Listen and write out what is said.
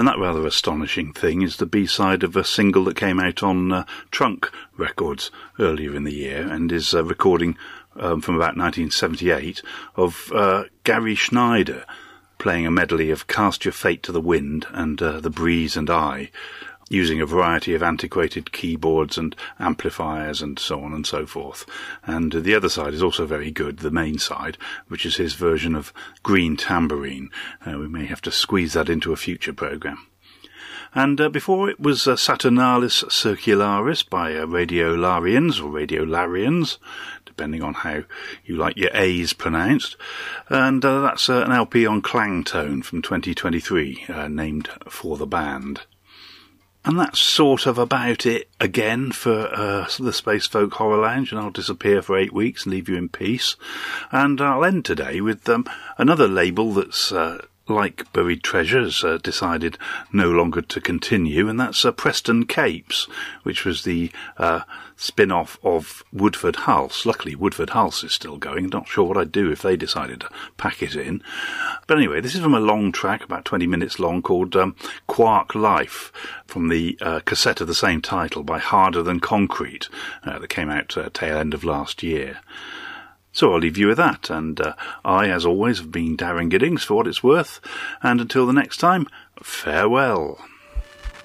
And that rather astonishing thing is the B-side of a single that came out on Trunk Records earlier in the year, and is a recording from about 1978 of Gary Schneider playing a medley of Cast Your Fate to the Wind and The Breeze and I, using a variety of antiquated keyboards and amplifiers and so on and so forth. And the other side is also very good, the main side, which is his version of Green Tambourine. We may have to squeeze that into a future programme. And before it was Saturnalis Circularis by Radiolarians, or Radiolarians, depending on how you like your A's pronounced. And that's an LP on Clangtone from 2023, named For the Band. And that's sort of about it again for the Space Folk Horror Lounge, and I'll disappear for 8 weeks and leave you in peace. And I'll end today with another label that's like Buried Treasures, decided no longer to continue, and that's Preston Capes, which was the spin-off of Woodford Hulse. Luckily, Woodford Hulse is still going. Not sure what I'd do if they decided to pack it in. But anyway, this is from a long track, about 20 minutes long, called Quark Life, from the cassette of the same title by Harder Than Concrete, that came out tail end of last year. So I'll leave you with that, and I, as always, have been Darren Giddings for what it's worth, and until the next time, farewell.